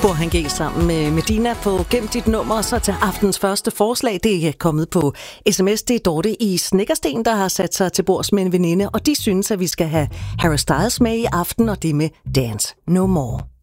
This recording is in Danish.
Han gik sammen med Medina på Gem dit nummer, så til aftens første forslag. Det er kommet på sms. Det er Dorte i Snekkersten, der har sat sig til bords med en veninde, og de synes, at vi skal have Harry Styles med i aften, og det med Dance No More.